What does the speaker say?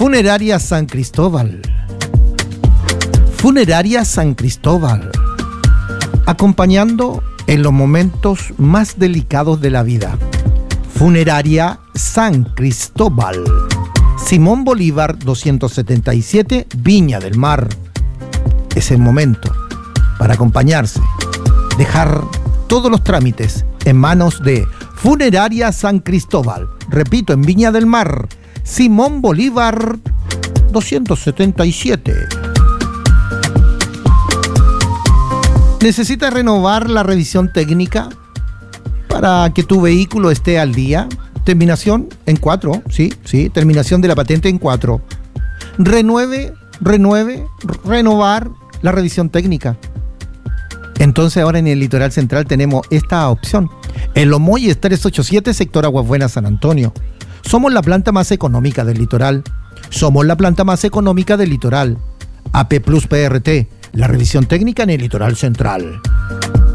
Funeraria San Cristóbal. Funeraria San Cristóbal. Acompañando en los momentos más delicados de la vida. Funeraria San Cristóbal. Simón Bolívar 277, Viña del Mar. Es el momento para acompañarse. Dejar todos los trámites en manos de Funeraria San Cristóbal. Repito, en Viña del Mar. Simón Bolívar 277. ¿Necesitas renovar la revisión técnica para que tu vehículo esté al día? Terminación en 4, sí, terminación de la patente en 4. Renovar la revisión técnica. Entonces ahora en el Litoral Central tenemos esta opción. En Los Molles 387, sector Aguas Buenas, San Antonio. Somos la planta más económica del litoral. Somos la planta más económica del litoral. AP Plus PRT, la revisión técnica en el Litoral Central.